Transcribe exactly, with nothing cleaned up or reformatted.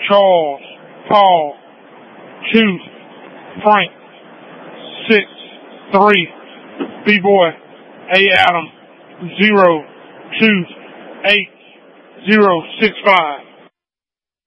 Charles, Paul, two, Frank, six, three, B-Boy, A Adam, zero, two, eight, zero, six, five.